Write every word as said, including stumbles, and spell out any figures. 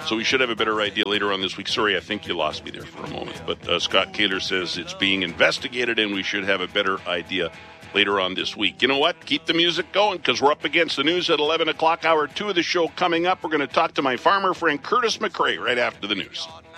So we should have a better idea later on this week. Sorry, I think you lost me there for a moment. But uh, Scott Kaler says it's being investigated and we should have a better idea later on this week. You know what? Keep the music going because we're up against the news at eleven o'clock. Hour two of the show coming up. We're going to talk to my farmer friend Curtis McRae right after the news.